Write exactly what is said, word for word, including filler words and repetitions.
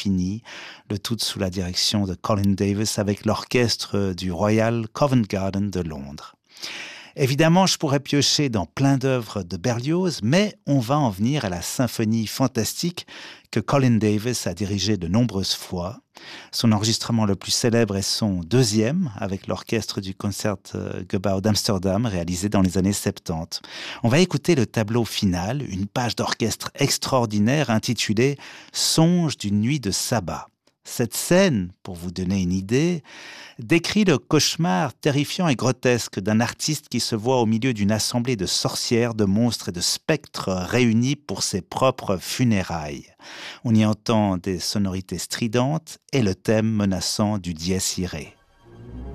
l'infini, le tout sous la direction de Colin Davis avec l'orchestre du Royal Covent Garden de Londres. Évidemment, je pourrais piocher dans plein d'œuvres de Berlioz, mais on va en venir à la symphonie fantastique que Colin Davis a dirigée de nombreuses fois. Son enregistrement le plus célèbre est son deuxième, avec l'orchestre du Concertgebouw d'Amsterdam, réalisé dans les années soixante-dix. On va écouter le tableau final, une page d'orchestre extraordinaire intitulée « Songe d'une nuit de sabbat ». Cette scène, pour vous donner une idée, décrit le cauchemar terrifiant et grotesque d'un artiste qui se voit au milieu d'une assemblée de sorcières, de monstres et de spectres réunis pour ses propres funérailles. On y entend des sonorités stridentes et le thème menaçant du dies irae.